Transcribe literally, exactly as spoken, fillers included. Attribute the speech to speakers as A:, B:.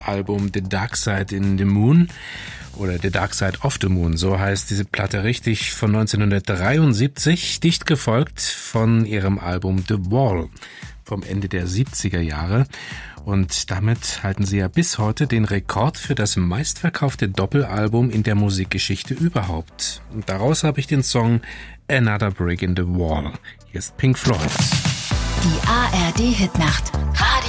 A: Album The Dark Side in the Moon oder The Dark Side of the Moon, so heißt diese Platte richtig, von neunzehnhundertdreiundsiebzig, dicht gefolgt von ihrem Album The Wall vom Ende der siebziger Jahre. Und damit halten sie ja bis heute den Rekord für das meistverkaufte Doppelalbum in der Musikgeschichte überhaupt. Und daraus habe ich den Song Another Brick in the Wall. Hier ist Pink Floyd.
B: Die A R D Hitnacht.